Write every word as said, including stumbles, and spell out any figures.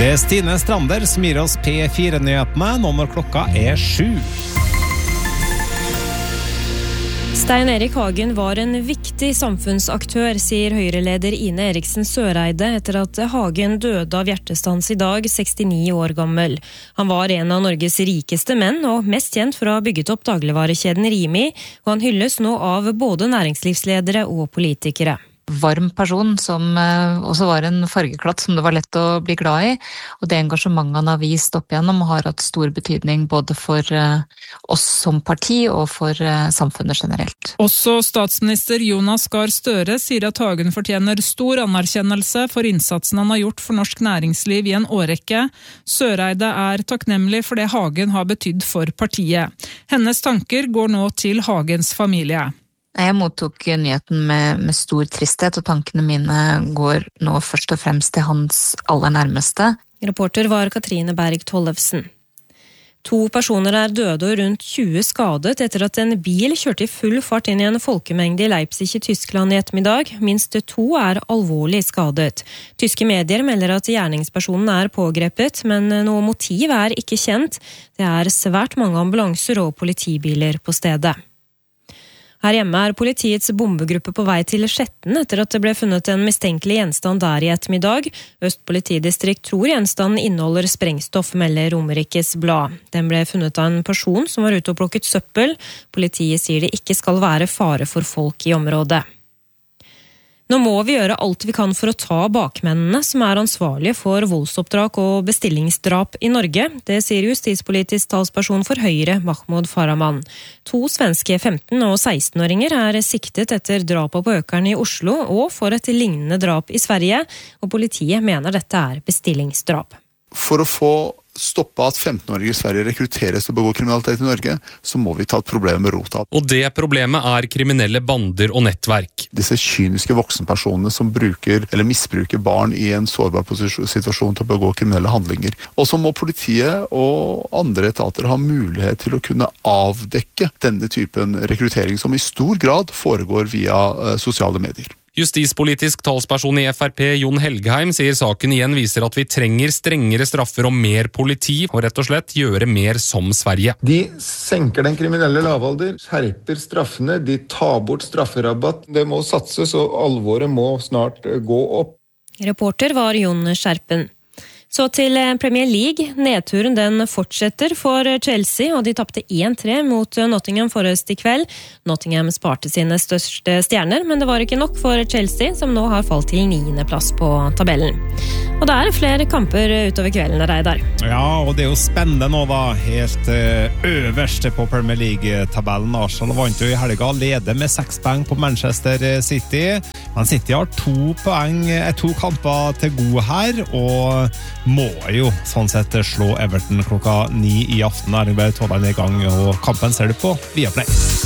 Det er Stine Strander som gir oss P fire-nyhetene nå når klokka er sju. Stein Erik Hagen var en viktig samfunnsaktør, sier Høyre-leder Ine Eriksen Søreide etter at Hagen døde av hjertestans i dag, sekstini år gammel. Han var en av Norges rikeste menn, og mest kjent for å ha bygget opp dagligvarekjeden Rimi, og han hylles nå av både næringslivsledere og politikere. Varm person som også var en fargeklatt som det var lett å bli glad i, og det engasjementet han har vist opp igjennom har hatt stor betydning både for oss som parti og for samfunnet generelt. Også statsminister Jonas Gahr Støre sier at Hagen fortjener stor anerkjennelse for innsatsen han har gjort for norsk næringsliv i en årrekke. Søreide er takknemlig for det Hagen har betydd for partiet. Hennes tanker går nå til Hagens familie. Jeg mottok nyheten med, med stor tristhet, og tankene mine går nå først og fremst til hans aller nærmeste. Reporter var Katrine Berg Tollefsen. To personer er døde og rundt tjue skadet etter at en bil kjørte i full fart inn i en folkemengde i Leipzig i Tyskland i ettermiddag. Minst to er alvorlig skadet. Tyske medier melder at gjerningspersonen er pågrepet, men noe motiv er ikke kjent. Det er svært mange ambulanser og politibiler på stedet. Her hjemme er politiets bombegruppe på vei til Skjetten etter at det ble funnet en mistenkelig gjenstand der i ettermiddag. Øst politidistrikt tror gjenstanden inneholder sprengstoff, melder Romerikes Blad. Den ble funnet av en person som var ute og plukket søppel. Politiet sier det ikke skal være fare for folk i området. Nå må vi gjøre alt vi kan for å ta bakmennene som er ansvarlige for voldsoppdrag og bestillingsdrap i Norge. Det sier justispolitisk talsperson for Høyre, Mahmoud Farahman. To svenske femten- og seksten-åringer er siktet etter drapet på Økern i Oslo og for et lignende drap i Sverige, og politiet mener dette er bestillingsdrap. For å få stoppe at femten-åringer i Sverige rekrutteres til å begå kriminalitet i Norge, så må vi ta et problem med rota. Og det problemet er kriminelle bander og nettverk. Disse kyniske voksenpersonene som bruker eller misbruker barn i en sårbar situasjon til å begå kriminelle handlinger. Og så må politiet og andre etater ha mulighet til å kunne avdekke denne typen rekruttering som i stor grad foregår via uh, sosiale medier. Justispolitisk talsperson i F R P, Jon Helgheim, sier saken igjen viser at vi trenger strengere straffer og mer politi, og rett og slett gjøre mer som Sverige. De senker den kriminelle lavalder, skjerper straffene, de tar bort strafferabatt. Det må satses, og alvoret må snart gå opp. Reporter var Jon Skjerpen. Så til Premier League. Nedturen den fortsetter for Chelsea, og de tapte én tre mot Nottingham Forest i kveld. Nottingham sparte sine største stjerner, men det var ikke nok for Chelsea, som nå har falt til niende plass på tabellen. Og det er flere kamper utover kvelden, Reidar. Ja, og det er jo spennende nå da, helt øverst på Premier League-tabellen. Arsenal vant jo i helga, leder med seks poeng på Manchester City. Man City har to poeng, to kamper til gode her, og må jo sånn sett slå Everton klokka ni i aften. Erling Braut Haaland er i gang, og kampen ser du på Viaplay.